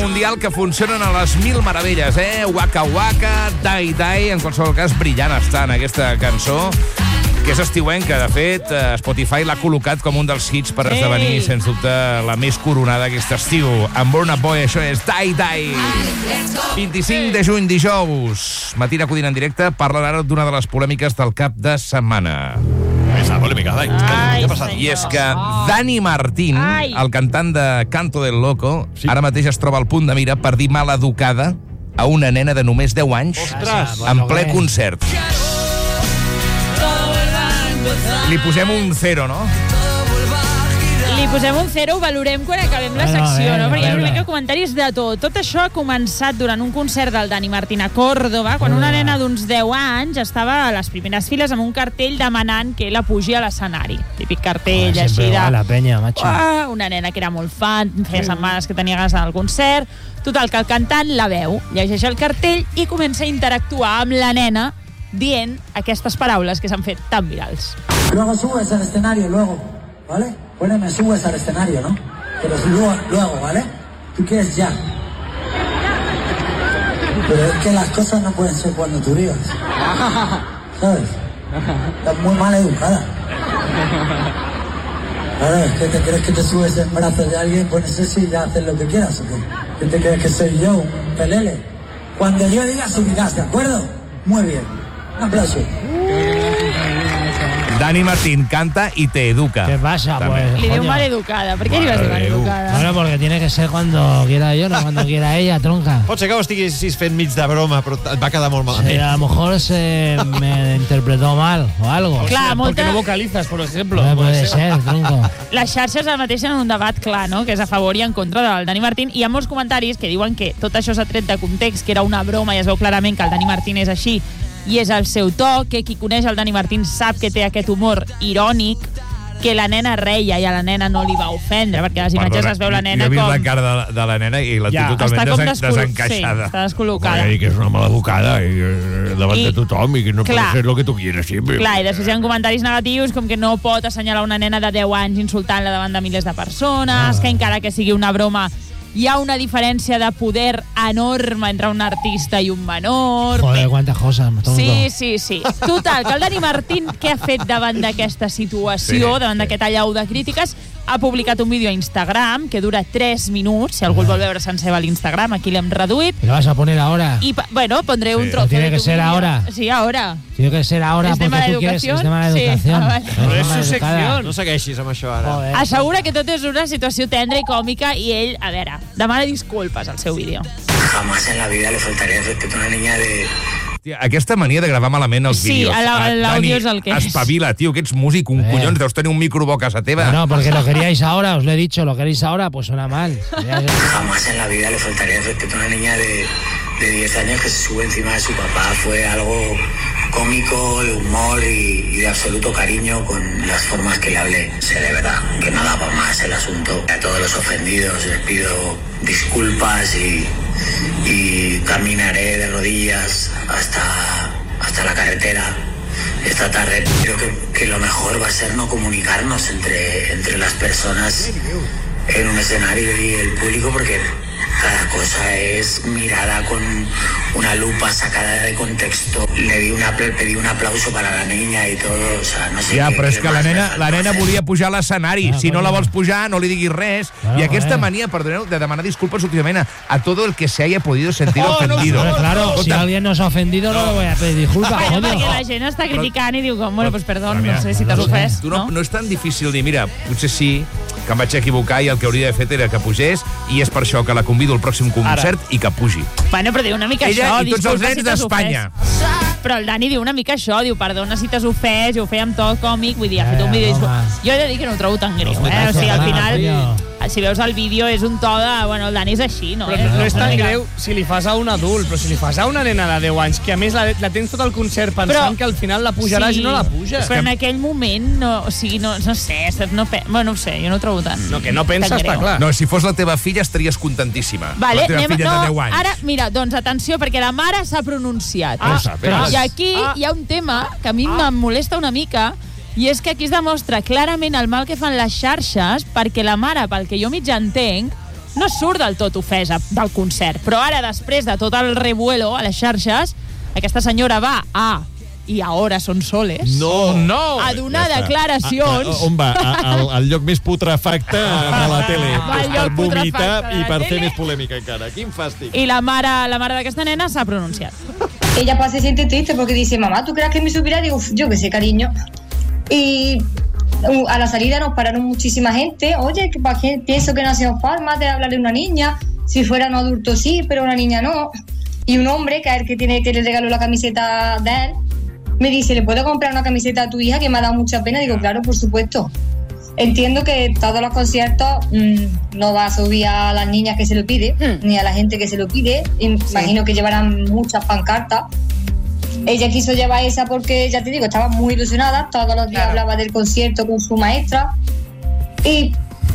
mundial que funcionen a les mil meravelles, Waka Waka, Die Die, en qualsevol cas, brillant està en aquesta cançó, que és estiuenca. De fet, Spotify l'ha col·locat com un dels hits per esdevenir, sens dubte, la més coronada aquest estiu. Amb Burna Boy, això és Die Die. 25 de juny, dijous. Matina Codina en directe. Parlen ara d'una de les polèmiques del cap de setmana. Esa polèmica, Dai. Què ha passat? I és que Dani Martín, el cantant de Canto del Loco, ara mateix es troba al punt de mira per dir maleducada a una nena de només 10 anys en ple concert. Li posem un 0, no? Li posem un 0, ho valorem quan acabem la secció, no? Perquè hi ha comentaris de tot. Tot això ha començat durant un concert del Dani Martín a Còrdoba, quan una nena d'uns 10 anys estava a les primeres files amb un cartell demanant que ella pugi a l'escenari. Típic cartell així de... la penya, macho. Una nena que era molt fan, feia setmanes que tenia ganes d'anar al concert. Total, que el cantant la veu, llegeix el cartell i comença a interactuar amb la nena dient aquestes paraules que s'han fet tan virals. Luego subes al escenario, luego, ¿vale? Bueno, me subes al escenario, ¿no? Pero luego, ¿vale? Tú quieres ya. Pero es que las cosas no pueden ser cuando tú digas. ¿Sabes? Estás muy mal educada. Claro, es que te crees que te subes en brazos de alguien, pones eso y ya haces lo que quieras, ¿o qué? ¿Qué te crees que soy yo, un pelele? Cuando yo diga subirás, ¿de acuerdo? Muy bien. Un aplauso. Dani Martín canta y te educa. ¿Qué pasa? Pues, Le dio maleducada. ¿Por qué le ibas a maleducada? Bueno, porque tiene que ser cuando quiera yo, no cuando quiera ella, tronca. Pot ser que ho estiguis fent mig de broma, però et va quedar molt malament. Sí, a lo mejor se me interpretó mal o algo. Clar, Porque no vocalizas, por ejemplo. No puede ser, tronco. Les xarxes ara mateix en un debat clar, no?, que és a favor i en contra del Dani Martín, i hi ha molts comentaris que diuen que tot això s'ha tret de context, que era una broma i es veu clarament que el Dani Martín és així i és el seu to, que qui coneix el Dani Martín sap que té aquest humor irònic, que la nena reia i a la nena no li va ofendre, perquè a les imatges es veu la nena com... Jo he vist la cara de la nena i la té totalment desencaixada. Sí, està descol·locada. I que és una maleducada davant de tothom i que no pot ser el que tu quieres siempre. Clar, i després hi ha comentaris negatius com que no pot assenyalar una nena de 10 anys insultant-la davant de milers de persones, que encara que sigui una broma hi ha una diferència de poder enorme entre un artista i un menor. Joder, quantes coses. Sí. Total, que el Dani Martín, què ha fet davant d'aquesta situació, davant d'aquest allau de crítiques? Ha publicat un vídeo a Instagram que dura 3 minuts. Si algú el vol veure sencer a l'Instagram, aquí l'hem reduït. ¿Lo vas a poner ahora? Y bueno, pondré un trozo. ¿Tiene que ser ahora? Sí, ahora. Tiene que ser ahora porque tú quieres. Es de mala educación. Però és su secció. No segueixis amb això ara. Joder. Assegura que tot és una situació tendra i còmica i ell, a veure, demana disculpes al seu vídeo. Jamás en la vida le faltaría el respeto a una niña de... Tia, aquesta mania de gravar malament els vídeos. Sí, l'àudio és el que és. Espavila, tio, que ets músic, un collons, deus tenir un microbo a casa teva. No, porque lo queríais ahora, os lo he dicho, lo queréis ahora, pues suena mal. Jamás en la vida le faltaría el respeto a una niña de 10 años que se sube encima de su papá. Fue algo cómico, de humor y de absoluto cariño con las formas que le hablé. Sé de verdad que no daba más el asunto. A todos los ofendidos les pido disculpas y caminaré de rodillas hasta la carretera esta tarde. Creo que lo mejor va a ser no comunicarnos entre las personas en un escenario y el público, porque cada cosa es mirada con una lupa sacada de contexto. Pedí un aplauso para la niña y todo, o sea, no sé. Ja, però és que la nena volia pujar a l'escenari. Si no la vols pujar, no li diguis res. I aquesta mania, perdoneu, de demanar disculpes últimament a todo el que se haya podido sentir ofendido. Claro, si alguien nos ha ofendido, no le voy a pedir disculpas. Bueno, perquè la gent està criticant i diu, bueno, pues perdón, no sé si t'has ofès. No és tan difícil dir, mira, potser sí, que em vaig equivocar i el que hauria d'haver fet era que pugés, i és per això que la convido al pròxim concert i que pugi. Bueno, però diu una mica Ella això, i tots els nens d'Espanya. Però el Dani diu una mica això, diu, perdona si t'has ofès, jo ho feia amb to còmic, vull dir, ha fet un vídeo... Jo he de dir que no ho trobo tan greu, O sigui, al final, si veus el vídeo, és un to de... Bueno, el Dani és així, no? Però no és tan greu si li fas a un adult, però si li fas a una nena de 10 anys, que a més la tens tot el concert pensant que al final la pujaràs i no la puges. Però en aquell moment, no sé, bueno, no ho sé, jo no ho trobo tan... No, que no pensa, està clar. No, si fos la teva filla estaries contentíssima. Vale, la teva filla de 10 anys. Ara, mira, doncs atenció, perquè la mare s'ha pronunciat. I aquí hi ha un tema que a mi em molesta una mica, i és que aquí es demostra clarament el mal que fan les xarxes, perquè la mare, pel que jo mig entenc, no surt del tot ofesa del concert. Però ara, després de tot el revuelo a les xarxes, aquesta senyora va i ara són soles. No! A donar declaracions. On va? Al lloc més putrefacte de la tele. Per vomitar i per fer més polèmica encara. Quin fàstic. I la mare d'aquesta nena s'ha pronunciat. Ella se siente triste porque dice, mamá, ¿tú crees que me subirá? Digo, yo qué sé, cariño. Y a la salida nos pararon muchísima gente. Oye, ¿para qué pienso que no hacía falta de hablarle a una niña? Si fuera un adulto sí, pero una niña no. Y un hombre, que es el que le regaló la camiseta de él, me dice, ¿le puedo comprar una camiseta a tu hija? Que me ha dado mucha pena. Digo, claro, por supuesto. Entiendo que todos los conciertos no va a subir a las niñas que se lo pide, ni a la gente que se lo pide. Imagino que llevarán muchas pancartas. Ella quiso llevar esa porque, ya te digo, estaba muy ilusionada. Todos los días hablaba del concierto con su maestra. Y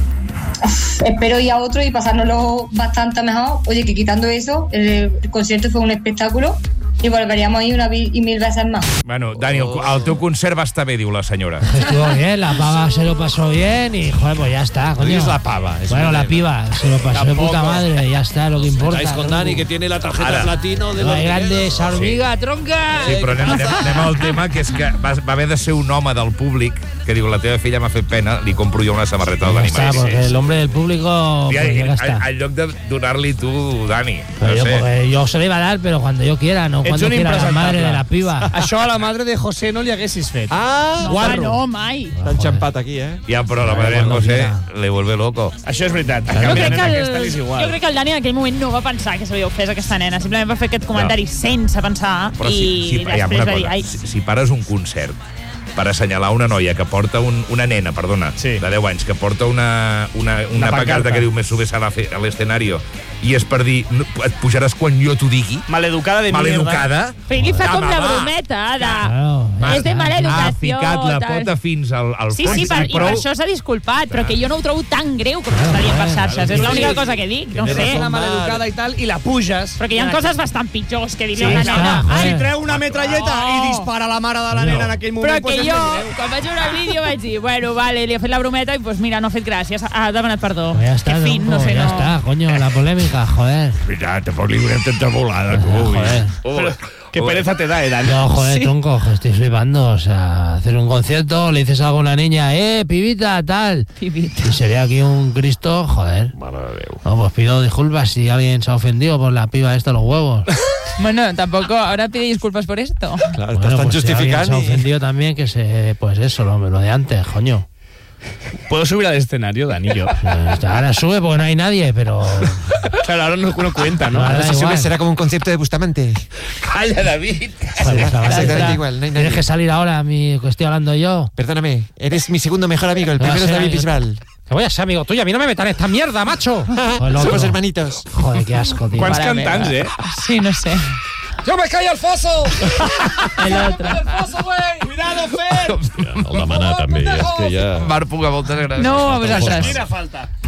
espero ir a otro y pasárnoslo bastante mejor. Oye, que quitando eso, el concierto fue un espectáculo. Y volveríamos ahí una y mil veces más. Bueno, Dani, el teu concert va estar bé, diu la senyora. Estuvo bien, la pava se lo pasó bien y, joder, pues ya está, coño. No es la pava. Bueno, la piba se lo pasó de puta madre, ya está, lo que importa. Estáis con Dani, que tiene la tarjeta platino de los grande, esa hormiga, tronca. Sí, però anem al tema, que és que va haver de ser un home del públic que diu, la teva filla m'ha fet pena, li compro jo una samarreta del Dani Martín. Porque el hombre del público, ja, pues ya está. En lloc de donar-li tu, Dani. No sé. Porque yo se le iba a dar, pero cuando yo quiera, no cuando quiera la madre de la piba. Això a la madre de José no li haguessis fet. Guarro. No, mai. T'ha enxampat aquí, Ja, però la madre de José le vuelve loco. Això és veritat. Jo crec que el Dani en aquell moment no va pensar que s'havia ofès aquesta nena. Simplement va fer aquest comentari sense pensar i després va dir... Si pares un concert per assenyalar una noia que porta una nena, perdona, de 10 anys, que porta una pancarta que diu me subes a l'escenario i és per dir, et pujaràs quan jo t'ho digui. Maleducada de mierda. Maleducada. Però ell li fa com la brometa és de mala educació. Ha ficat la pota fins al fons. Sí, i per això s'ha disculpat, però que jo no ho trobo tan greu com està dient per xarxes. És l'única cosa que dic, no sé. La maleducada i tal, i la puges. Però que hi ha coses bastant pitjors que dir-li a una nena. Si treu una metralleta i dispara la mare de la nena en aquell moment... Però que jo, quan vaig veure el vídeo, vaig dir, bueno, vale, li ha fet la brometa i pues mira, no ha fet gràcies, ha demanat perdó. Ja està, ja està, coño, la polèmica, joder. Mira, tampoc li donem tanta volada, tu. Joder. Qué pereza te da, Dani. No, joder, tronco, estoy flipando. O sea, hacer un concierto, le dices algo a una niña, pibita, tal. Pibita. Y sería aquí un Cristo, joder. Mare de Déu. No, pues pido disculpas si alguien se ha ofendido por la piba esta, los huevos. Bueno, tampoco, ahora pide disculpas por esto. Claro, bueno, pues si alguien se ha ofendido también, que se, pues eso, lo de antes, coño. ¿Puedo subir al escenario, Dani, yo? Ahora sube porque no hay nadie, pero... Claro, ahora no cuenta, ¿no? Ahora si sube será como un concierto de Bustamante. Calla, David. Exactamente igual. No hay nadie. Tienes que salir ahora, que estoy hablando yo. Perdóname, eres mi segundo mejor amigo, el primero es David Bisbal. Que voy a ser amigo tuyo, a mí no me metan esta mierda, macho. Somos hermanitos. Joder, qué asco, tío. ¿Cuántos cantantes, Sí, no sé. ¡Yo me caí al foso! El otro. ¡El foso, güey! ¡Cuidado, Fer! El demanar també, és que ja... Marc Puga, moltes gràcies. No, a vosaltres. Quina falta.